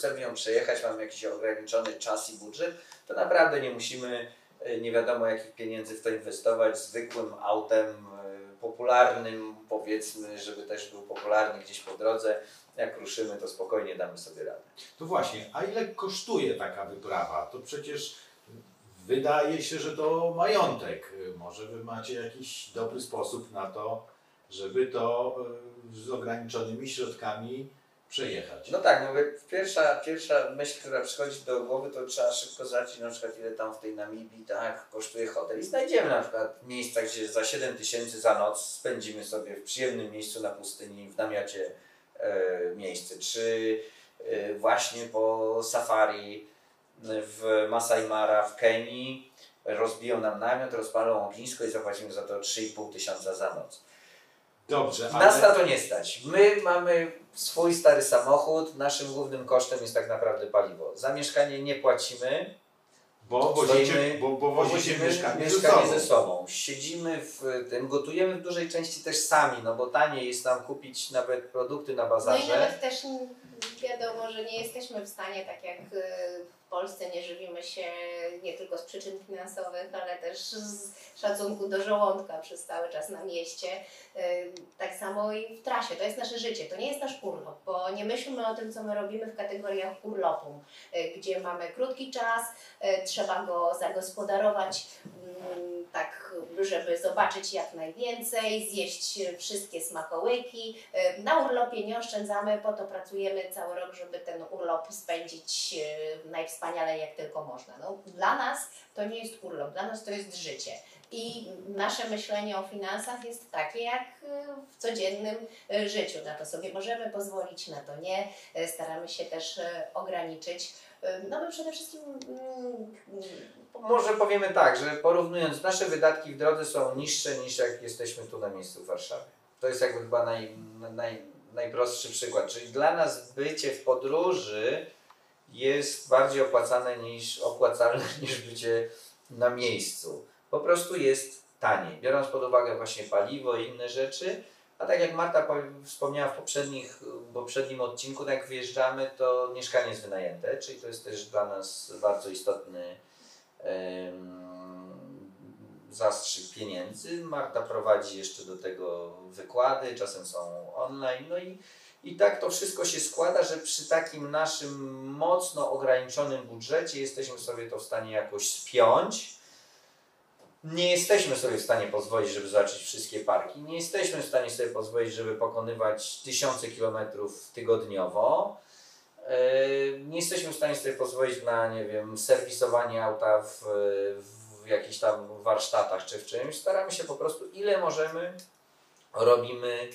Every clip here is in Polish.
chcemy ją przejechać, mamy jakiś ograniczony czas i budżet, to naprawdę nie musimy nie wiadomo jakich pieniędzy w to inwestować. Zwykłym autem popularnym, powiedzmy, żeby też był popularny gdzieś po drodze, jak ruszymy, to spokojnie damy sobie radę. To właśnie, a ile kosztuje taka wyprawa? To przecież wydaje się, że to majątek. Może wy macie jakiś dobry sposób na to, żeby to z ograniczonymi środkami przejechać. No tak, no pierwsza myśl, która przychodzi do głowy, to trzeba szybko zobaczyć na przykład ile tam w tej Namibii tak kosztuje hotel i znajdziemy na przykład miejsca, gdzie za 7 000 za noc spędzimy sobie w przyjemnym miejscu na pustyni, w namiocie miejsce, czy właśnie po safari w Masai Mara w Kenii rozbiją nam namiot, rozpalą ognisko i zapłacimy za to 3500 za noc. Dobrze, ale... Nas na to nie stać. My mamy swój stary samochód, naszym głównym kosztem jest tak naprawdę paliwo. Za mieszkanie nie płacimy, bo wozimy mieszkanie ze sobą. Siedzimy w tym, gotujemy w dużej części też sami, no bo taniej jest nam kupić nawet produkty na bazarze. No i nawet też wiadomo, że nie jesteśmy w stanie, tak jak w Polsce, nie żywimy się nie tylko z przyczyn finansowych, ale też z szacunku do żołądka przez cały czas na mieście. Tak samo i w trasie. To jest nasze życie, to nie jest nasz urlop, bo nie myślmy o tym, co my robimy w kategoriach urlopu, gdzie mamy krótki czas, trzeba go zagospodarować tak, żeby zobaczyć jak najwięcej, zjeść wszystkie smakołyki. Na urlopie nie oszczędzamy, po to pracujemy cały rok, żeby ten urlop spędzić najwspanialej jak tylko można. No, dla nas to nie jest urlop, dla nas to jest życie. I nasze myślenie o finansach jest takie jak w codziennym życiu. Na to sobie możemy pozwolić, na to nie. Staramy się też ograniczyć. No my przede wszystkim... Może powiemy tak, że porównując, nasze wydatki w drodze są niższe niż jak jesteśmy tu na miejscu w Warszawie. To jest jakby chyba najprostszy przykład. Czyli dla nas bycie w podróży jest bardziej opłacalne niż bycie na miejscu. Po prostu jest taniej, biorąc pod uwagę właśnie paliwo i inne rzeczy. A tak jak Marta wspomniała w poprzednim odcinku, jak wyjeżdżamy, to mieszkanie jest wynajęte, czyli to jest też dla nas bardzo istotny zastrzyk pieniędzy. Marta prowadzi jeszcze do tego wykłady, czasem są online. No i tak to wszystko się składa, że przy takim naszym mocno ograniczonym budżecie jesteśmy sobie to w stanie jakoś spiąć. Nie jesteśmy sobie w stanie pozwolić, żeby zobaczyć wszystkie parki. Nie jesteśmy w stanie sobie pozwolić, żeby pokonywać 1000 kilometrów tygodniowo. Nie jesteśmy w stanie sobie pozwolić na, nie wiem, serwisowanie auta w jakichś tam warsztatach czy w czymś. Staramy się po prostu, ile możemy, robimy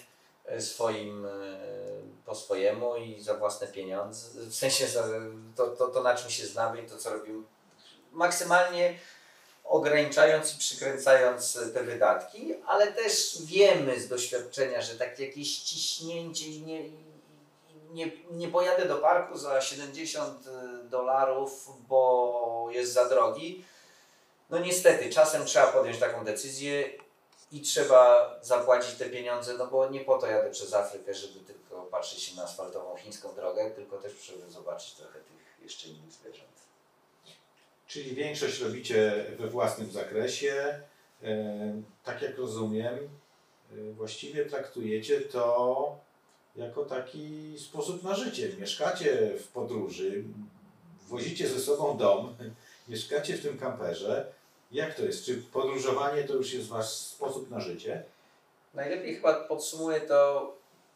po swojemu i za własne pieniądze. W sensie to na czym się znamy i to, co robimy. Maksymalnie ograniczając i przykręcając te wydatki, ale też wiemy z doświadczenia, że tak jakieś ciśnięcie i nie pojadę do parku za $70, bo jest za drogi. No niestety, czasem trzeba podjąć taką decyzję i trzeba zapłacić te pieniądze, no bo nie po to jadę przez Afrykę, żeby tylko patrzeć się na asfaltową chińską drogę, tylko też żeby zobaczyć trochę tych jeszcze innych zwierząt. Czyli większość robicie we własnym zakresie. Tak jak rozumiem, właściwie traktujecie to jako taki sposób na życie. Mieszkacie w podróży, wozicie ze sobą dom, mieszkacie w tym kamperze. Jak to jest? Czy podróżowanie to już jest wasz sposób na życie? Najlepiej chyba podsumuję to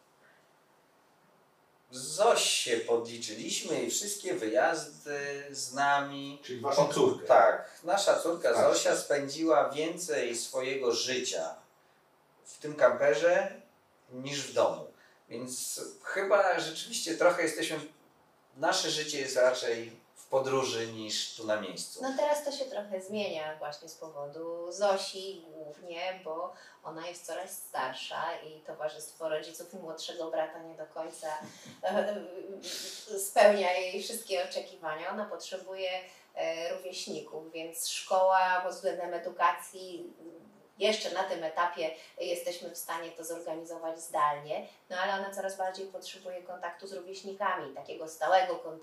Zosię podliczyliśmy i wszystkie wyjazdy z nami. Czyli waszą córkę. Tak. Nasza córka Zosia spędziła więcej swojego życia w tym kamperze niż w domu. Więc chyba rzeczywiście trochę jesteśmy... Nasze życie jest raczej w podróży niż tu na miejscu. No teraz to się trochę zmienia właśnie z powodu Zosi głównie, bo ona jest coraz starsza i towarzystwo rodziców i młodszego brata nie do końca spełnia jej wszystkie oczekiwania. Ona potrzebuje rówieśników, więc szkoła pod względem edukacji jeszcze na tym etapie jesteśmy w stanie to zorganizować zdalnie, no ale ona coraz bardziej potrzebuje kontaktu z rówieśnikami, takiego stałego kontaktu.